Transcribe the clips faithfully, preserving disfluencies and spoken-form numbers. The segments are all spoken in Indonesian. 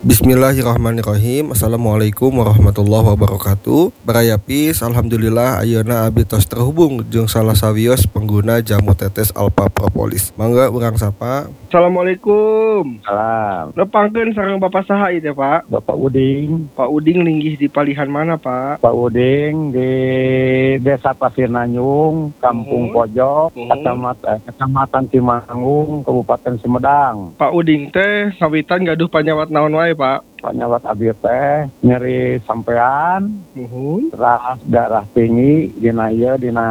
Bismillahirrahmanirrahim. Assalamualaikum warahmatullahi wabarakatuh. Barayapis, alhamdulillah ayeuna abdi tos terhubung jeung salah sawios pengguna jamu tetes Alpha Propolis. Mangga urang sapa. Assalamualaikum. Salam. Nepangkeun sareng Bapak saha ieu teh, Pak? Bapak Uding. Pak Uding linggih di palihan mana, Pak? Pak Uding di Desa Pasir Nanyung, Kampung Uhum. Pojok, Uhum. Kecamatan, Kecamatan Cimangung, Kabupaten Sumedang. Pak Uding teh ngawitan gaduh panyawat naon wae, Pak? Panyawat abdi teh nyeri sampean, Uhum. terus darah tinggi dina ieu dina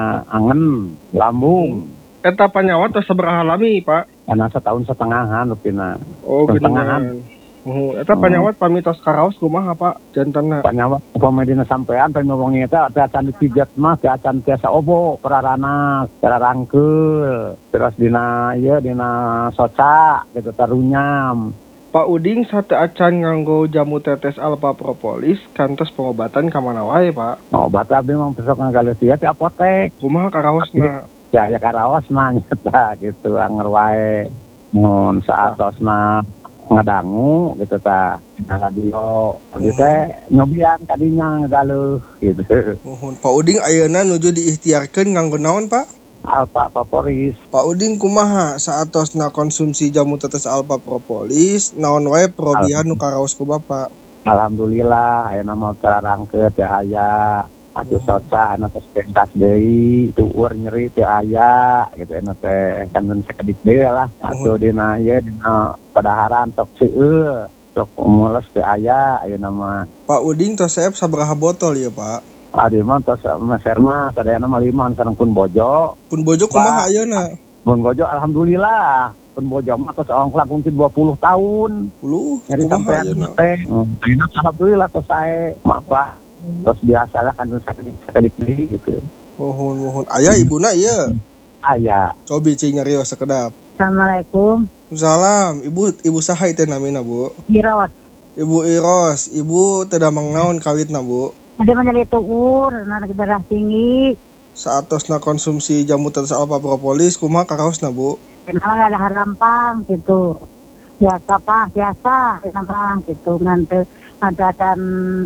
angen, lambung. Eta panyawat tos sabaraha lami, Pak? Karena setahun setengahan rupina. Oh, Setengahan. geuningan. Uhum. Eta panyawat pamitos karaos kumaha, Pak? Jantanna. Panyawat upama dina sampean pen ngomongin eta teh acan dipijet mah teh acan tiasa obo peraranas, perarangkeul. Terus dina ieu dina soca gitu tarunyam. Pak Uding sate acan nganggo jamu tetes Alpha Propolis kantos pengobatan ka mana wae, Pak? Obat abdi mah besok ngagaleus ieu di apotek. Kumaha karaosna? Ya ya karaos mah nyata gitu anger wae. Mun saatosna ngadangu gitu tah dina radio abdi teh nyobian kadinya ngagaleus gitu. Mohon Pak Uding ayeuna nuju diikhtiarkeun nganggo naon, Pak? Alpha Propolis. Pak Uding kumaha saatosna konsumsi jamu tetes Alpha Propolis naon wae perobihan nu karaos ku Bapak? Alhamdulillah ayeuna mah terarangkeun teh aya. Atuh soca anu tos pentas deui, tueur nyeri teu aya gitu anu teh kangen sakedik deui lah. Atuh dina ieu dina padaharan tok seueur, tok mules teu aya ayeuna mah. Pak Uding tos saep sabaraha botol ya, Pak? Adi mah tos meser mah sadayana mah lima sareng pun bojo. Pun bojo kumaha ayeuna? Pun bojo alhamdulillah. Pun bojo mah tos ongklak mungkin dua puluh tahun. Puluh Nyeri kumaha sampean ayeuna? teh. Ayeuna alhamdulillah tos sae. Maaf terus biasalah kan sakedik deui gitu. Mohon mohon. Aya ibuna ieu. Aya. Cobi cing nyarios sakedap. Assalamualaikum. Salam, Ibu Ibu saha teh namina, Bu? Iros. Ibu Iros, Ibu teu damang naon kawitna, Bu? Ada menjadi tuur, anak darah tinggi. Saatosna konsumsi jamu tetes Alpha Propolis kumaha karaosna, Bu? Kenapa ada harampang gitu. Biasa Pak, biasa. Harampang gitu. Nanti ada dan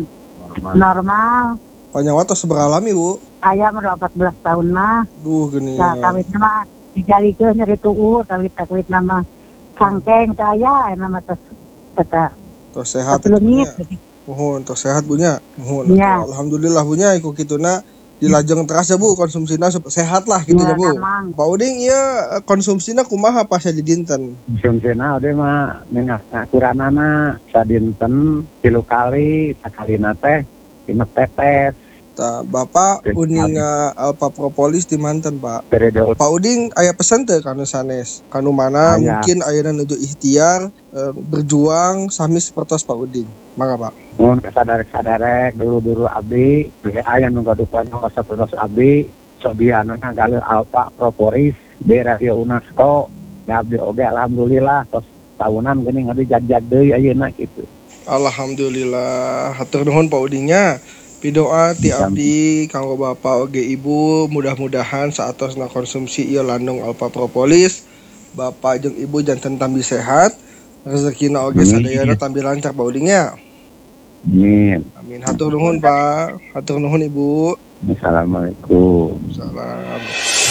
normal. Panyawat tos sabaraha lami, Bu? Ayam udah empat belas tahun mah. Duh geuning. Nah, kawitnya mah dijalikeun nyeri tuur, kawit-kawit nama sangkeng saya nama tes kata. Tos sehat. Sebelumnya Mohon tos sehat, Bunya. Mohon. Iya. Alhamdulillah, Bunya iku kituna dilajeng terasa, Bu, konsumsina sehat lah gitu ya, Iya, Bu. emang. Pak Uding ieu konsumsina kumaha pas di dinten? Konsumsina ode mah minyak akuranana sadinten tilu kali sakalina teh lima tetes. Tah, Bapak uninga Alpha Propolis di manten, Pak. Periode Pak Uding aya pesan teu kanu sanes? Kanu mana Aya. mungkin ayeuna nuju ikhtiar eh, berjuang sami sapertos Pak Uding. Mangga, Pak. mun sadarek-sadarek dulu-dulu abdi aya nu gaduhan sapertos abdi sobiana ngagaleus Alpha Propolis di Radio UNESCO. Da abdi oge alhamdulillah tos tahunan geuning abdi jag-jag deui ayeuna kitu. Alhamdulillah, hatur nuhun Pak Udingnya. Pidoa ti abdi kanggo Bapak oge Ibu, mudah-mudahan saatosna konsumsi ieu landung Alpha Propolis, Bapak jeung Ibu janten tambi sehat, rezekina oge sadayana tambi lancar Pak Udingnya. Amin. Amin. Hatur nuhun Pak, hatur nuhun Ibu. Assalamualaikum. Salam.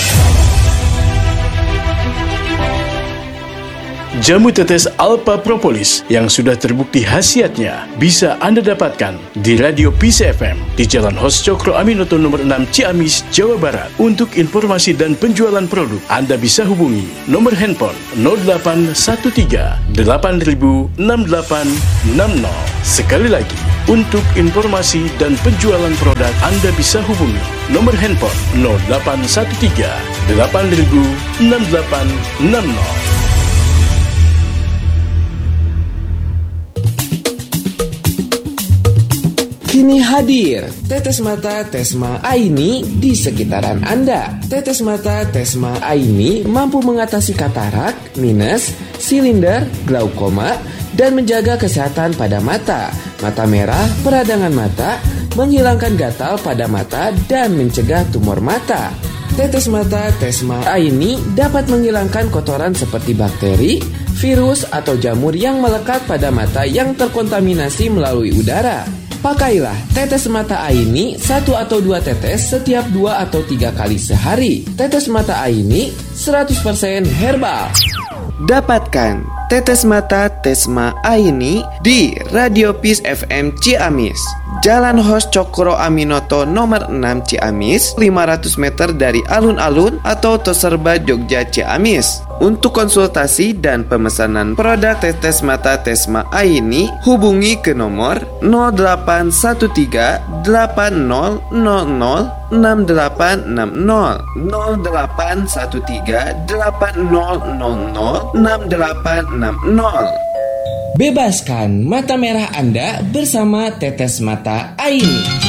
Jamu tetes Alpha Propolis yang sudah terbukti khasiatnya bisa Anda dapatkan di Radio Peace F M di Jalan Hos Cokro Aminoto nomor enam Ciamis, Jawa Barat. Untuk informasi dan penjualan produk, Anda bisa hubungi nomor handphone nol delapan satu tiga delapan nol enam delapan enam nol. Sekali lagi, untuk informasi dan penjualan produk, Anda bisa hubungi nomor handphone nol delapan satu tiga delapan nol enam delapan enam nol. Kini hadir Tetes Mata Tesma Aini di sekitaran Anda. Tetes Mata Tesma Aini mampu mengatasi katarak, minus, silinder, glaukoma, dan menjaga kesehatan pada mata, mata merah, peradangan mata, menghilangkan gatal pada mata, dan mencegah tumor mata. Tetes mata Tesma Aini dapat menghilangkan kotoran seperti bakteri, virus, atau jamur yang melekat pada mata yang terkontaminasi melalui udara. Pakailah tetes mata Aini satu atau dua tetes setiap dua atau tiga kali sehari. Tetes mata Aini seratus persen herbal. Dapatkan tetes mata Tesma Aini di Radio Peace F M Ciamis, Jalan Hos Cokro Aminoto nomor enam Ciamis, lima ratus meter dari alun-alun atau Toserba Jogja Ciamis. Untuk konsultasi dan pemesanan produk tetes mata Tesma Aini, hubungi ke nomor nol delapan satu tiga delapan nol nol nol enam delapan enam nol nol delapan satu tiga delapan nol nol nol enam delapan enam nol. Bebaskan mata merah Anda bersama tetes mata Aini.